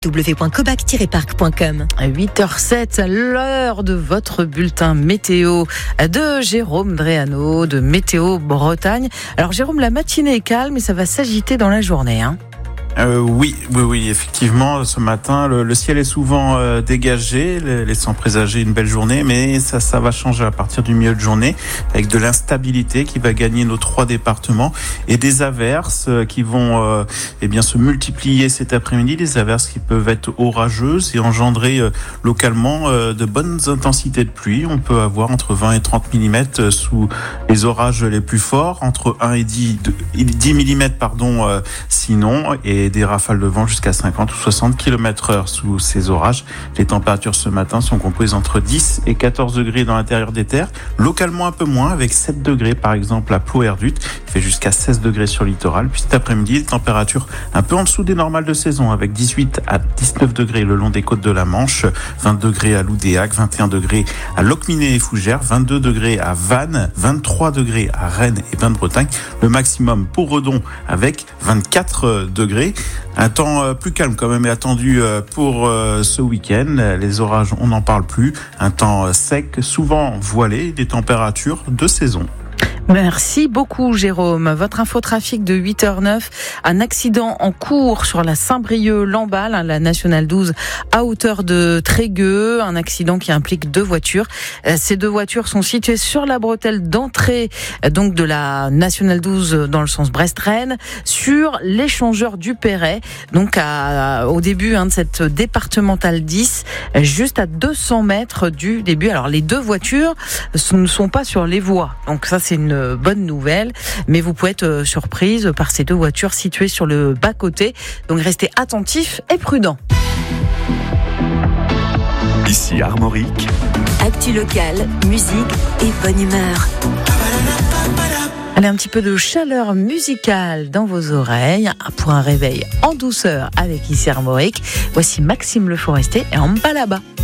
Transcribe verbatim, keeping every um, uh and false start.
w point cobac tiret parc point com. À huit heures sept, à l'heure de votre bulletin météo de Jérôme Dréano de Météo Bretagne. Alors Jérôme, la matinée est calme et ça va s'agiter dans la journée, hein. Euh, oui, oui, oui, effectivement, ce matin, le, le ciel est souvent euh, dégagé, laissant présager une belle journée, mais ça, ça va changer à partir du milieu de journée, avec de l'instabilité qui va gagner nos trois départements et des averses euh, qui vont, euh, eh bien, se multiplier cet après-midi, des averses qui peuvent être orageuses et engendrer euh, localement euh, de bonnes intensités de pluie. On peut avoir entre vingt et trente millimètres sous les orages les plus forts, entre un et dix millimètres, pardon, euh, sinon, et des rafales de vent jusqu'à cinquante ou soixante kilomètres heure sous ces orages. Les températures ce matin sont comprises entre dix et quatorze degrés dans l'intérieur des terres, localement un peu moins, avec sept degrés par exemple à Ploerdut, il fait jusqu'à seize degrés sur le littoral. Puis cet après-midi, les températures un peu en dessous des normales de saison, avec dix-huit à dix-neuf degrés le long des côtes de la Manche, vingt degrés à Loudéac, vingt et un degrés à Locminé et Fougères, vingt-deux degrés à Vannes, vingt-trois degrés à Rennes et Vannes-Bretagne, le maximum pour Redon avec vingt-quatre degrés. Un temps plus calme quand même est attendu pour ce week-end. Les orages, on n'en parle plus. Un temps sec, souvent voilé, des températures de saison. Merci beaucoup Jérôme. Votre infotrafic de huit heures neuf, un accident en cours sur la Saint-Brieuc-Lamballe, la nationale douze à hauteur de Trégueux, un accident qui implique deux voitures. Ces deux voitures sont situées sur la bretelle d'entrée donc de la nationale douze dans le sens Brest-Rennes, sur l'échangeur du Perret, donc à, au début hein, de cette départementale dix, juste à deux cents mètres du début. Alors les deux voitures ne sont pas sur les voies, donc ça c'est une bonne nouvelle, mais vous pouvez être surprise par ces deux voitures situées sur le bas-côté. Donc restez attentifs et prudents. Ici Armorique. Actu locale, musique et bonne humeur. Allez, un petit peu de chaleur musicale dans vos oreilles pour un réveil en douceur avec Ici Armorique. Voici Maxime Le Forestier et En bas là-bas.